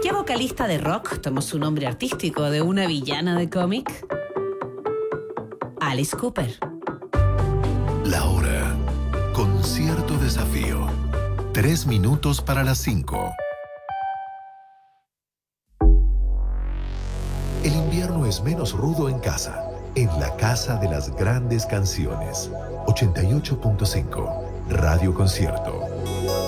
¿Qué vocalista de rock tomó su nombre artístico de una villana de cómic? Alice Cooper. La hora. Con cierto desafío. 3 minutos para las 5. El invierno es menos rudo en casa. En la casa de las grandes canciones. 88.5. Radio Concierto.